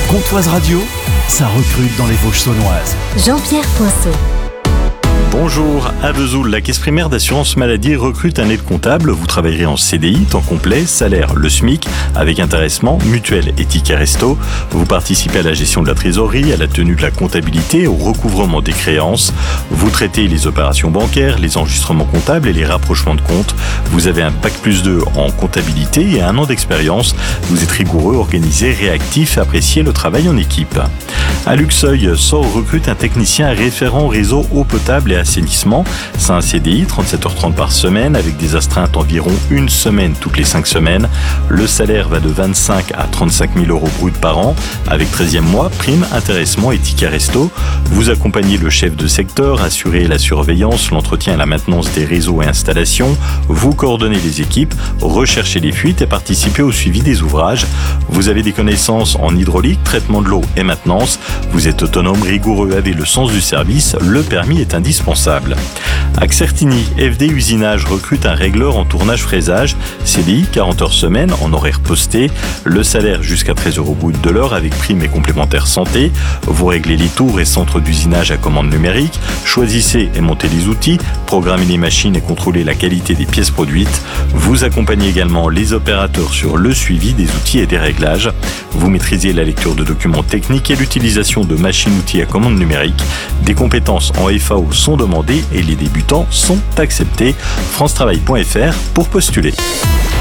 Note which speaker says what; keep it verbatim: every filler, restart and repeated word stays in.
Speaker 1: Comtoise Radio, ça recrute dans les Vosges saunoises.
Speaker 2: Jean-Pierre Poinceau.
Speaker 3: Bonjour, à Vesoul, la caisse primaire d'assurance maladie recrute un aide comptable. Vous travaillerez en C D I, temps complet, salaire le SMIC, avec intéressement, mutuelle et ticket resto. Vous participez à la gestion de la trésorerie, à la tenue de la comptabilité, au recouvrement des créances. Vous traitez les opérations bancaires, les enregistrements comptables et les rapprochements de comptes. Vous avez un bac plus deux en comptabilité et un an d'expérience. Vous êtes rigoureux, organisé, réactif, appréciez le travail en équipe. À Luxeuil, S O R recrute un technicien référent réseau eau potable et assainissement. C'est un C D I, trente-sept heures trente par semaine, avec des astreintes environ une semaine toutes les cinq semaines. Le salaire va de vingt-cinq à trente-cinq mille euros brut par an, avec treizième mois, prime, intéressement et ticket resto. Vous accompagnez le chef de secteur, assurez la surveillance, l'entretien et la maintenance des réseaux et installations. Vous coordonnez les équipes, recherchez les fuites et participez au suivi des ouvrages. Vous avez des connaissances en hydraulique, traitement de l'eau et maintenance. Vous êtes autonome, rigoureux, avez le sens du service. Le permis est indispensable. À Certigny, F D Usinage recrute un régleur en tournage fraisage. C D I, quarante heures semaine, en horaire posté. Le salaire jusqu'à treize euros brut de l'heure avec prime et complémentaire santé. Vous réglez les tours et centres d'usinage à commande numérique. Choisissez et montez les outils. Programmez les machines et contrôlez la qualité des pièces produites. Vous accompagnez également les opérateurs sur le suivi des outils et des réglages. Vous maîtrisez la lecture de documents techniques et l'utilisation de machines-outils à commande numérique. Des compétences en F A O sont demandées et les débutants sont acceptés. france travail point f r pour postuler.